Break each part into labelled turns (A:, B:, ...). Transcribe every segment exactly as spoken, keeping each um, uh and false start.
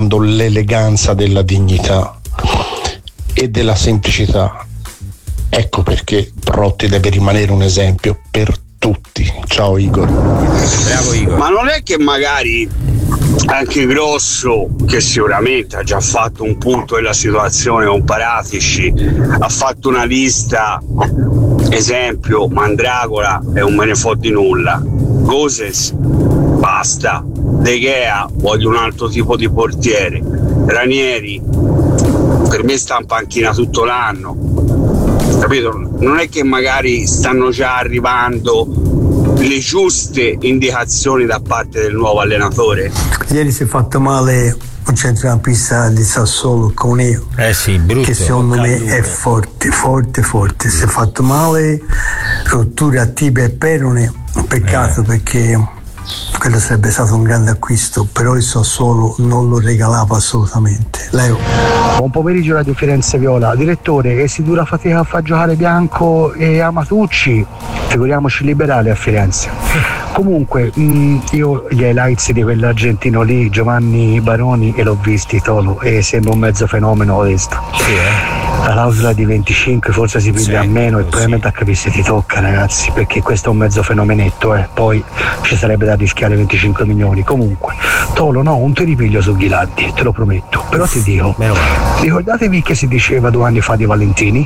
A: trascurando l'eleganza della dignità e della semplicità. Ecco perché Protti deve rimanere un esempio per tutti. Ciao Igor.
B: Bravo Igor.
C: Ma non è che magari anche Grosso, che sicuramente ha già fatto un punto della situazione con Paratici, ha fatto una lista, esempio Mandragola è un me ne fo di nulla, Goses basta, De Gea voglio un altro tipo di portiere, Ranieri per me sta in panchina tutto l'anno, capito? Non è che magari stanno già arrivando le giuste indicazioni da parte del nuovo allenatore.
D: Ieri si è fatto male un centrocampista di Sassuolo, Coneo,
B: eh sì, brutto,
D: che secondo me è forte, forte, forte. Si è fatto male, rottura a tibia e perone, un peccato eh. perché quello sarebbe stato un grande acquisto, però il Sassuolo non lo regalava assolutamente. Leo.
E: Buon pomeriggio Radio Firenze Viola. Direttore, che si dura fatica a far giocare Bianco e Amatucci, figuriamoci Liberali a Firenze. Comunque mh, io gli highlights di quell'argentino lì, Giovanni Baroni, e l'ho visti Tolo, e sembra un mezzo fenomeno questo.
B: Sì, eh.
E: La clausola di venticinque forse si piglia
B: sì,
E: a meno e
B: sì.
E: probabilmente a capire se ti tocca, ragazzi, perché questo è un mezzo fenomenetto, eh. Poi ci sarebbe da rischiare venticinque milioni. Comunque Tolo, no, un te ripiglio su Ghilardi, te lo prometto, però ti dico, ricordatevi che si diceva due anni fa di Valentini?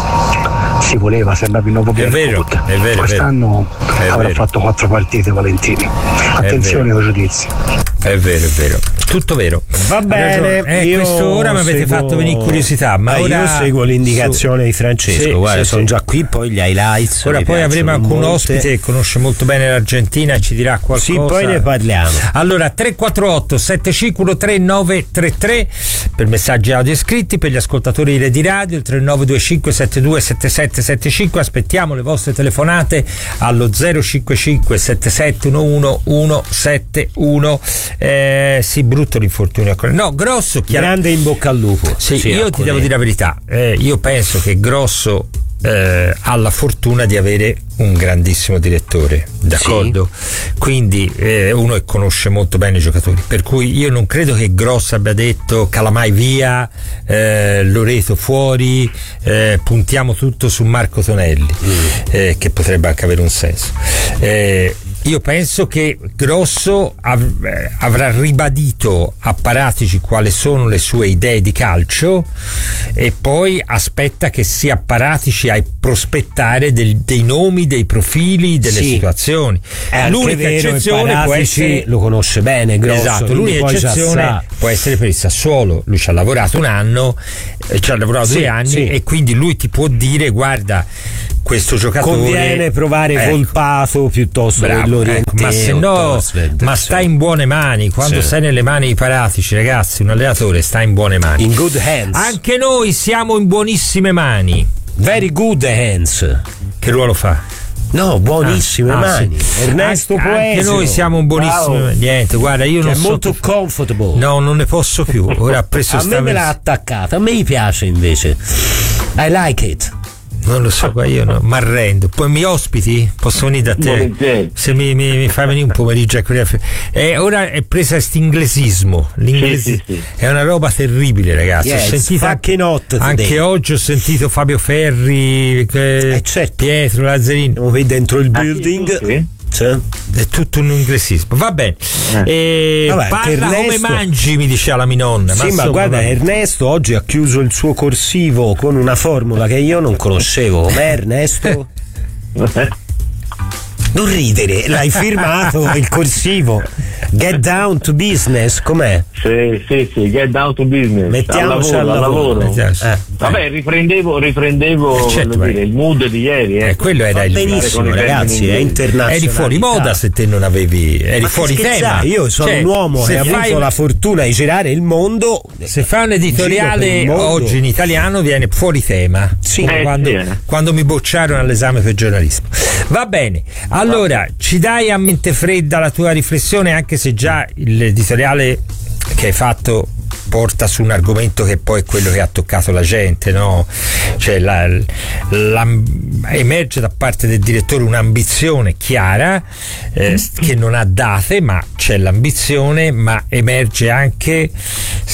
E: Si voleva, sembrava il nuovo Berkut.
B: È vero,
E: quest'anno
B: è
E: avrà
B: vero.
E: fatto quattro partite Valentini. Attenzione ai giudizi.
B: È vero, è vero, tutto vero.
F: Va bene,
B: eh,
F: io
B: questo ora mi avete
F: seguo...
B: fatto venire curiosità, ma
F: eh,
B: ora
F: io seguo l'indicazione su... di Francesco,
B: sì,
F: guarda,
B: sì,
F: sono
B: sì.
F: già qui, poi gli highlights.
B: Ora poi avremo anche un ospite che conosce molto bene l'Argentina e ci dirà qualcosa.
F: Sì, poi ne parliamo.
B: Allora, tre quattro otto sette cinque uno tre nove tre tre per messaggi audio scritti, per gli ascoltatori di Redi Radio il tre nove due cinque sette due sette sette sette cinque. Aspettiamo le vostre telefonate allo zero cinque cinque sette sette uno uno uno sette uno. Eh, sì, brutto l'infortunio. No, Grosso, chiaro...
F: grande in bocca al lupo.
B: Sì,
F: sì,
B: io ti devo dire la verità. Eh, io penso che Grosso eh, ha la fortuna di avere un grandissimo direttore, d'accordo? Sì. Quindi eh, uno che conosce molto bene i giocatori, per cui io non credo che Grosso abbia detto Calamai via, eh, Loreto fuori, eh, puntiamo tutto su Marco Tonelli, mm. eh, che potrebbe anche avere un senso. Eh, Io penso che Grosso av- avrà ribadito a Paratici quali sono le sue idee di calcio e poi aspetta che sia Paratici a prospettare del, dei nomi, dei profili, delle
F: sì.
B: situazioni.
F: È
B: l'unica eccezione può essere,
F: lo conosce bene Grosso,
B: esatto, l'unica eccezione può essere per il Sassuolo. Lui ci ha lavorato un anno, ci ha lavorato sì, due anni sì. e quindi lui ti può dire guarda, questo giocatore
F: conviene provare ecco. Volpato piuttosto che
B: Ecco, ma se no, ma stai in buone mani. Quando sì. sei nelle mani di Paratici, ragazzi, un allenatore sta in buone mani.
F: In good hands.
B: Anche noi siamo in buonissime mani.
F: Very good hands.
B: Che ruolo fa?
F: No, buonissime ah, mani. Ah, sì. Ernesto
B: An-
F: Poesio.
B: Anche noi siamo un buonissimo. Wow. Niente, guarda, io
F: che
B: non
F: è
B: so.
F: molto comfortable.
B: No, non ne posso più. Ora ha preso
F: a me me l'ha attaccata. A me mi piace invece. I like it.
B: Non lo so, qua io no, mi arrendo. Poi mi ospiti? Posso venire da te? Se mi, mi, mi fai venire un pomeriggio a eh, ora è presa questo inglesismo. L'inglesi- sì, sì, sì. È una roba terribile, ragazzi.
F: Yes,
B: ho sentito
F: anche,
B: anche oggi ho sentito Fabio Ferri, eh,
F: eh, certo.
B: Pietro Lazzarini.
F: Lo vedi dentro il building. Ah, sì, sì. C'è.
B: È tutto un inglesismo, va bene. Eh. E Vabbè, parla Ernesto... come mangi, mi diceva la mia nonna.
F: Sì, ma, ma guarda, va. Ernesto oggi ha chiuso il suo corsivo con una formula che io non conoscevo. Com'è, Ernesto? Non ridere, l'hai firmato il corsivo. Get down to business, com'è?
G: Sì, sì, sì, get down to business.
F: Mettiamoci al lavoro. Al lavoro.
G: Mettiamoci. Eh, Vabbè, riprendevo, riprendevo
B: eh, certo,
G: dire, il mood di ieri. Eh.
B: Eh, quello era il
F: benissimo, ragazzi, è internazionale.
B: Eri fuori moda se te non avevi, eri ma fuori tema.
F: Io sono cioè, un uomo che ha avuto fai... la fortuna di girare il mondo.
B: Se fai un editoriale oggi in italiano viene fuori tema.
F: Sì,
G: eh,
B: quando,
G: sì, eh.
B: quando mi bocciarono all'esame per giornalismo. Va bene, allora ci dai a mente fredda la tua riflessione, anche se già l'editoriale che hai fatto porta su un argomento che poi è quello che ha toccato la gente, no? Cioè la, la, emerge da parte del direttore un'ambizione chiara eh, che non ha date, ma c'è l'ambizione, ma emerge anche